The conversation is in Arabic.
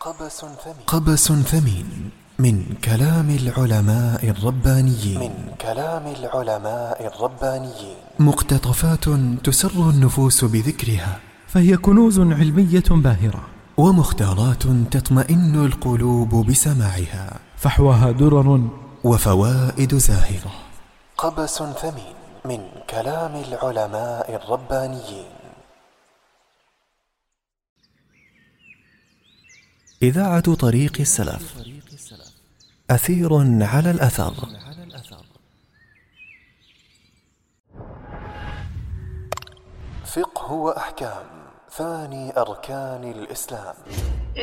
قبس ثمين من كلام العلماء الربانيين مقتطفات تسر النفوس بذكرها، فهي كنوز علمية باهرة، ومختارات تطمئن القلوب بسماعها، فحواها درر وفوائد زاهرة. قبس ثمين من كلام العلماء الربانيين. إذاعة طريق السلف، أثير على الأثر. فقه وأحكام ثاني أركان الإسلام.